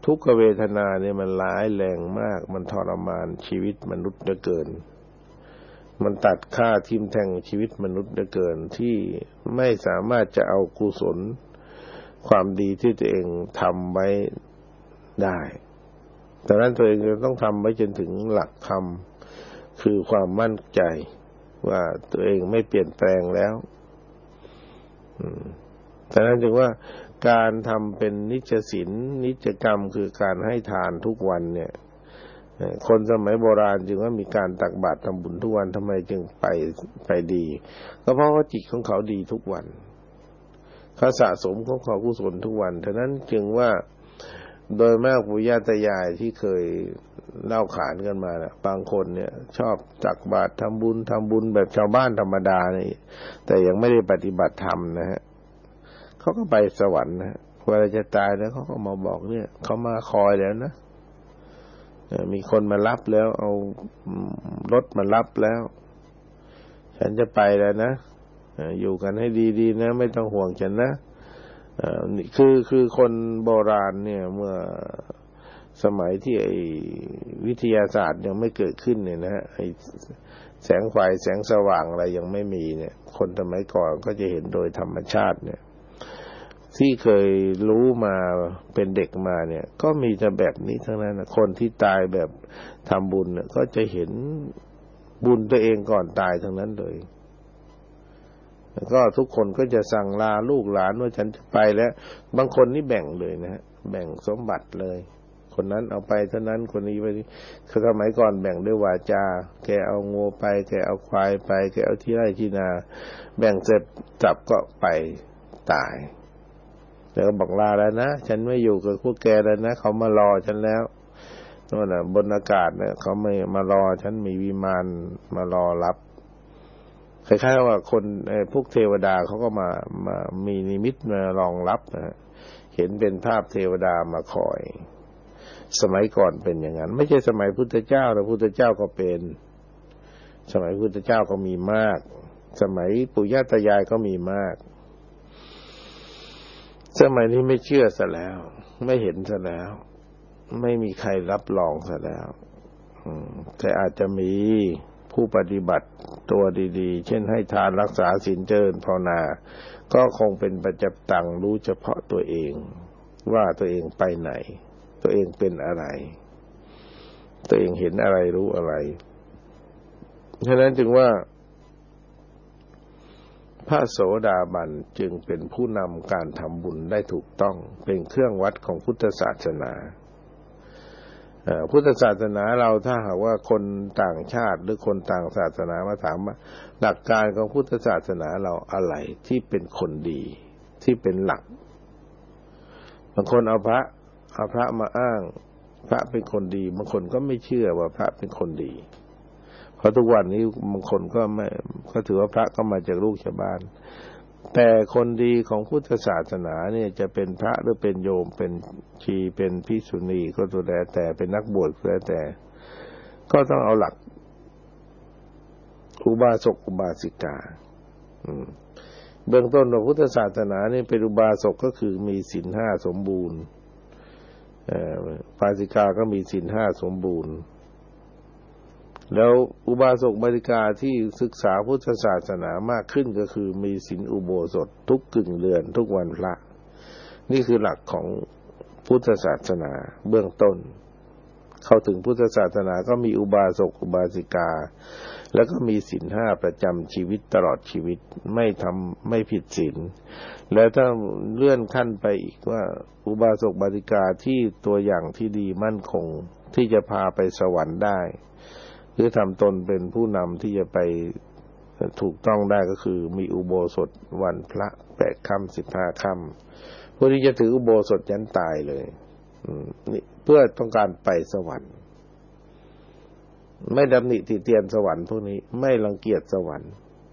ทุกขเวทนาเนี่ยมันร้ายแรงมากมันทรมานชีวิตมนุษย์เหลือเกินมันตัดค่าทิ่มแทงชีวิตมนุษย์เหลือเกินที่ไม่สามารถจะเอากุศลความดีที่ตัวเองทำไว้ได้ดังนั้นตัวเองจะต้องทำไว้จนถึงหลักธรรมคือความมั่นใจว่าตัวเองไม่เปลี่ยนแปลงแล้วดังนั้นจึงว่าการทำเป็นนิจศีลนิจกรรมคือการให้ทานทุกวันเนี่ยคนสมัยโบราณจึงว่ามีการตักบาตรทำบุญทุกวันทำไมจึงไปดีก็เพราะว่าจิตของเขาดีทุกวันเขาสะสมของเขากุศลทุกวันฉะนั้นจึงว่าโดยมากปู่ย่าตายายที่เคยเล่าขานกันมานะบางคนเนี่ยชอบตักบาตรทำบุญแบบชาวบ้านธรรมดานี่แต่ยังไม่ได้ปฏิบัติธรรมนะฮะเขาก็ไปสวรรค์นะเวลาจะตายแล้วเขาก็มาบอกเนี่ยเขามาคอยแล้วนะมีคนมารับแล้วเอารถมารับแล้วฉันจะไปแล้วนะอยู่กันให้ดีๆนะไม่ต้องห่วงฉันนะนี่คือคนโบราณเนี่ยเมื่อสมัยที่ไอ้วิทยาศาสตร์ยังไม่เกิดขึ้นเนี่ยนะไอ้แสงไฟแสงสว่างอะไรยังไม่มีเนี่ยคนสมัยก่อนก็จะเห็นโดยธรรมชาติเนี่ยที่เคยรู้มาเป็นเด็กมาเนี่ยก็มีแต่แบบนี้ทั้งนั้นนะคนที่ตายแบบทำบุญเนี่ยก็จะเห็นบุญตัวเองก่อนตายทั้งนั้นเลยแล้วก็ทุกคนก็จะสั่งลาลูกหลานว่าฉันจะไปแล้วบางคนนี่แบ่งเลยนะฮะแบ่งสมบัติเลยคนนั้นเอาไปเท่านั้นคนนี้ไปคือสมัยก่อนแบ่งด้วยวาจาแกเอางัวไปแกเอาควายไปแกเอาที่ไร่ที่นาแบ่งเสร็จจับก็ไปตายแล้วก็บอกลาแล้วนะฉันไม่อยู่กับพวกแกแล้วนะเขามารอฉันแล้วโน่นน่ะบนอากาศเนี่ยเขาไม่มารอฉันมีวิมานมารอรับคล้ายๆว่าคนพวกเทวดาเขาก็มามีนิมิตมารองรับนะเห็นเป็นภาพเทวดามาคอยสมัยก่อนเป็นอย่างนั้นไม่ใช่สมัยพุทธเจ้าแต่พุทธเจ้าก็เป็นสมัยพุทธเจ้าก็มีมากสมัยปู่ย่าตายายก็มีมากสมัยนี้ไม่เชื่อซะแล้วไม่เห็นซะแล้วไม่มีใครรับรองซะแล้วแต่อาจจะมีผู้ปฏิบัติตัวดีๆเช่นให้ทานรักษาศีลเจริญภาวนาก็คงเป็นปัจจตังรู้เฉพาะตัวเองว่าตัวเองไปไหนตัวเองเป็นอะไรตัวเองเห็นอะไรรู้อะไรฉะนั้นจึงว่าพระโสดาบันจึงเป็นผู้นำการทำบุญได้ถูกต้องเป็นเครื่องวัดของพุทธศาสนาพุทธศาสนาเราถ้าหากว่าคนต่างชาติหรือคนต่างศาสนามาถามว่าหลักการของพุทธศาสนาเราอะไรที่เป็นคนดีที่เป็นหลักบางคนเอาพระมาอ้างพระเป็นคนดีบางคนก็ไม่เชื่อว่าพระเป็นคนดีเพราะทุกวันนี้บางคนก็ถือว่าพระก็มาจากลูกชาวบ้านแต่คนดีของพุทธศาสนาเนี่ยจะเป็นพระหรือเป็นโยมเป็นชีเป็นภิกษุณีก็ตัวแต่เป็นนักบวชก็แต่ก็ต้องเอาหลักอุบาสกอุบาสิกาเบื้องต้นของพุทธศาสนานี่เป็นอุบาสกก็คือมีศีลห้าสมบูรณ์อุบาสิกาก็มีศีลห้าสมบูรณ์แล้วอุบาสกอุบาสิกาที่ศึกษาพุทธศาสนามากขึ้นก็คือมีศีลอุโบสถทุกกึ่งเดือนทุกวันพระนี่คือหลักของพุทธศาสนาเบื้องต้นเข้าถึงพุทธศาสนาก็มีอุบาสกอุบาสิกาแล้วก็มีศีลห้าประจำชีวิตตลอดชีวิตไม่ผิดศีลแล้วถ้าเลื่อนขั้นไปอีกว่าอุบาสกอุบาสิกาที่ตัวอย่างที่ดีมั่นคงที่จะพาไปสวรรค์ได้หรือทำตนเป็นผู้นำที่จะไปถูกต้องได้ก็คือมีอุโบสถวันพระ8 ค่ำ15 ค่ำผู้ที่จะถืออุโบสถยันตายเลยนี่เพื่อต้องการไปสวรรค์ไม่ดำหนิติเตียนสวรรค์พวกนี้ไม่รังเกียจสวรรค์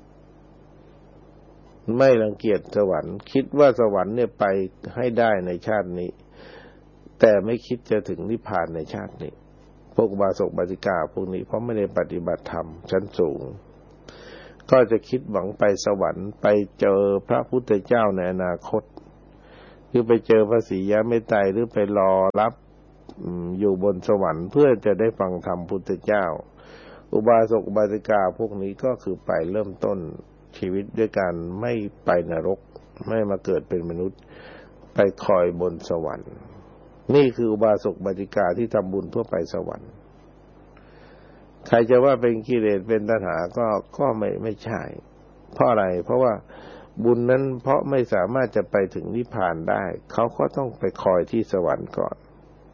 ไม่รังเกียจสวรรค์คิดว่าสวรรค์เนี่ยไปให้ได้ในชาตินี้แต่ไม่คิดจะถึงนิพพานในชาตินี้พวกอุบาสกอุบาสิกาพวกนี้เพราะไม่ได้ปฏิบัติธรรมชั้นสูงก็จะคิดหวังไปสวรรค์ไปเจอพระพุทธเจ้าในอนาคตหรือไปเจอพระศรียะเมตไตรหรือไปรอรับอยู่บนสวรรค์เพื่อจะได้ฟังธรรมพุทธเจ้าอุบาสกอุบาสิกาพวกนี้ก็คือไปเริ่มต้นชีวิตด้วยการไม่ไปนรกไม่มาเกิดเป็นมนุษย์ไปคอยบนสวรรค์นี่คืออุบาสกอุบาสิกาที่ทำบุญเพื่อไปสวรรค์ใครจะว่าเป็นกิเลสเป็นตัณหาก็ไม่ใช่เพราะอะไรเพราะว่าบุญนั้นเพราะไม่สามารถจะไปถึงนิพพานได้เขาก็ต้องไปคอยที่สวรรค์ก่อน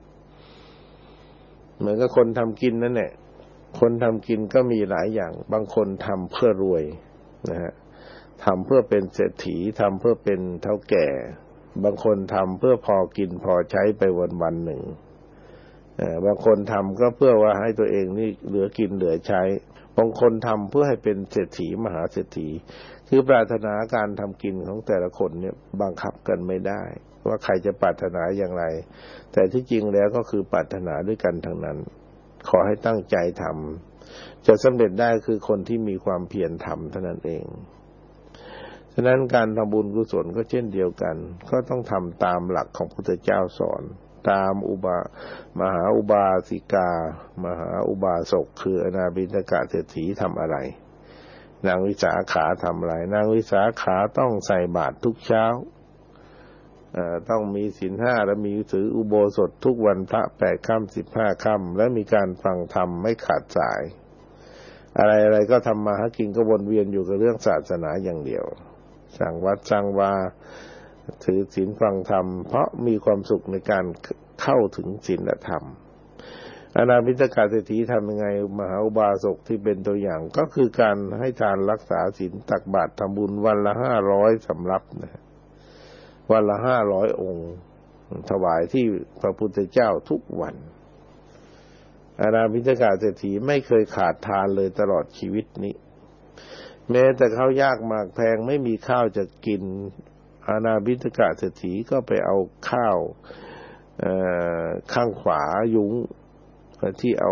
เหมือนกับคนทำกินนั่นแหละคนทำกินก็มีหลายอย่างบางคนทำเพื่อรวยนะฮะทำเพื่อเป็นเศรษฐีทำเพื่อเป็นเฒ่าแก่บางคนทำเพื่อพอกินพอใช้ไปวันๆหนึ่งบางคนทำก็เพื่อว่าให้ตัวเองนี่เหลือกินเหลือใช้บางคนทำเพื่อให้เป็นเศรษฐีมหาเศรษฐีคือปรารถนาการทำกินของแต่ละคนเนี่ยบังคับกันไม่ได้ว่าใครจะปรารถนาอย่างไรแต่ที่จริงแล้วก็คือปรารถนาด้วยกันทั้งนั้นขอให้ตั้งใจทำจะสำเร็จได้คือคนที่มีความเพียรทำเท่านั้นเองฉะนั้นการทำบุญกุศลก็เช่นเดียวกันก็ต้องทำตามหลักของพุทธเจ้าสอนตามมหาอุบาสิกามหาอุบาสกคืออนาบิณฑกเศรษฐีทำอะไรนางวิสาขาทำอะไรนางวิสาขาต้องใส่บาตรทุกเช้าต้องมีศีล 5และมีถืออุโบสถทุกวันพระ8 ค่ำ15 ค่ำและมีการฟังธรรมไม่ขาดสายอะไรก็ทำมาหากินก็วนเวียนอยู่กับเรื่องศาสนาอย่างเดียวสร้างวัดสร้างวาถือศีลฟังธรรมเพราะมีความสุขในการเข้าถึงศีลธรรมอนาบิณฑกเศรษฐีทำยังไงมหาอุบาสกที่เป็นตัวอย่างก็คือการให้ทานรักษาศีลตักบาตรทำบุญวันละ500สำรับนะวันละ500องค์ถวายที่พระพุทธเจ้าทุกวันอนาบิณฑกเศรษฐีไม่เคยขาดทานเลยตลอดชีวิตนี้แม้แต่ข้าวยากหมากแพงไม่มีข้าวจะกินอนาบิณฑกเศรษฐีก็ไปเอาข้าวข้างขวายุ้งที่เอา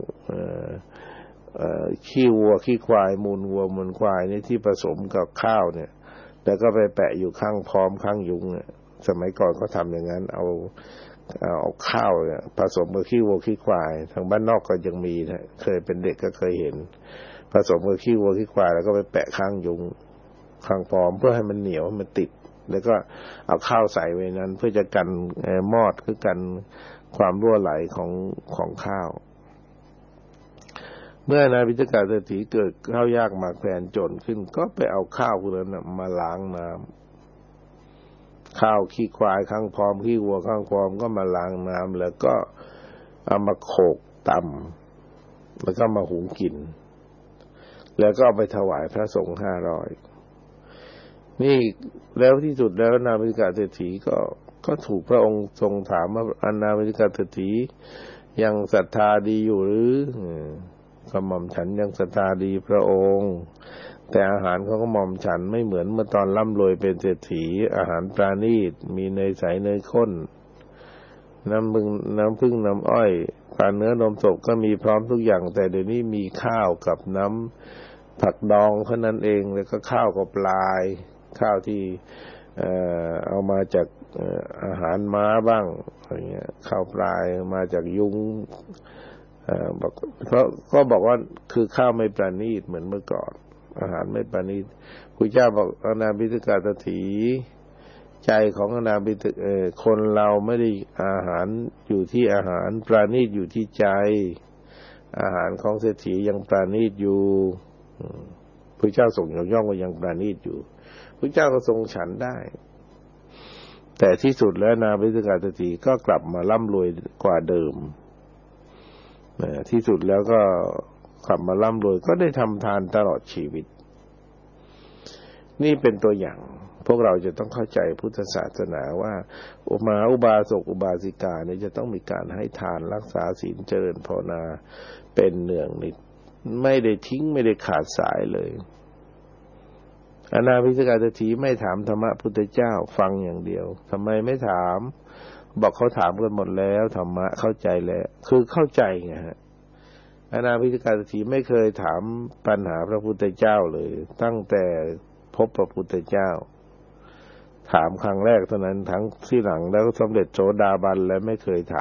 ขี้วัวขี้ควายมูลวัวมูลควายนี่ที่ผสมกับข้าวเนี่ยแล้วก็ไปแปะอยู่ข้างพร้อมข้างยุ้งเนี่ยสมัยก่อนเขาทำอย่างนั้นเอาข้าวเนี่ยผสมกับขี้วัวขี้ควายทางบ้านนอกก็ยังมีนะเคยเป็นเด็กก็เคยเห็นผสมกับขี้วัวขี้ควายแล้วก็ไปแปะข้างยุ้งข้างพร้อมเพื่อให้มันเหนียวมันติดแล้วก็เอาข้าวใส่ไว้นั้นเพื่อจะกันมอดคือกันความรั่วไหลของข้าวเมื่อนายบิณฑกเศรษฐีเกิดข้าวยากหมากแพงจนขึ้นก็ไปเอาข้าวพวกนั้นมาล้างน้ำข้าวขี้ควายข้างพร้อมขี้วัวข้างพร้อมก็มาล้างน้ำแล้วก็เอามาโขกตำแล้วก็มาหุงกินแล้วก็เอาไปถวายพระสงฆ์500นี่แล้วที่สุดแล้วนายบิณฑกเศรษฐีก็ถูกพระองค์ทรงถามว่าอนาบิณฑกเศรษฐียังศรัทธาดีอยู่หรือก็หม่อมฉันยังศรัทธาดีพระองค์แต่อาหารของหม่อมฉันไม่เหมือนเมื่อตอนร่ำรวยเป็นเศรษฐีอาหารปราณีตมีเนยใสเนยข้นน้ำผึ้งน้ำอ้อยปลาเนื้อนมสดก็มีพร้อมทุกอย่างแต่เดี๋ยวนี้มีข้าวกับน้ำผักดองเท่านั้นเองแล้วก็ข้าวกับปลายข้าวที่เอามาจากอาหารม้าบ้างอะไรเงี้ยข้าวปลายมาจากยุ้งก็บอกว่าคือข้าวไม่ประณีตเหมือนเมื่อก่อนอาหารไม่ประณีตพระเจ้าบอกอนาบิณฑกเศรษฐีใจของอนาบิณฑคนเราไม่ได้อาหารอยู่ที่อาหารประณีตอยู่ที่ใจอาหารของเศรษฐียังประณีตอยู่พระเจ้าทรงยกย่องว่ายังประณีตอยู่พระเจ้าก็ทรงฉันได้แต่ที่สุดแล้วอนาบิณฑกเศรษฐีก็กลับมาร่ำรวยกว่าเดิมที่สุดแล้วก็กลับมาร่ำรวยก็ได้ทำทานตลอดชีวิตนี่เป็นตัวอย่างพวกเราจะต้องเข้าใจพุทธศาสนาว่าอุบาสกอุบาสิกาเนี่ยจะต้องมีการให้ทานรักษาศีลเจริญภาวนาเป็นเนืองนิดไม่ได้ทิ้งไม่ได้ขาดสายเลยอนาบิณฑกเศรษฐีไม่ถามธรรมะพุทธเจ้าฟังอย่างเดียวทำไมไม่ถามบอกเขาถามกันหมดแล้วธรรมะเข้าใจแล้วคือเข้าใจไงฮะอนาบิณฑกเศรษฐีไม่เคยถามปัญหาพระพุทธเจ้าเลยตั้งแต่พบพระพุทธเจ้าถามครั้งแรกเท่านั้นทั้งที่หลังแล้วก็สำเร็จโสดาบันและไม่เคยถาม